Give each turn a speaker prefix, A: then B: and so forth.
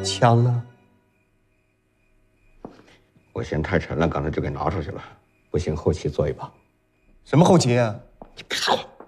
A: 枪呢？
B: 我嫌太沉了，刚才就给拿出去了。不行，后期做一把。
A: 什么后期啊？
B: 你看。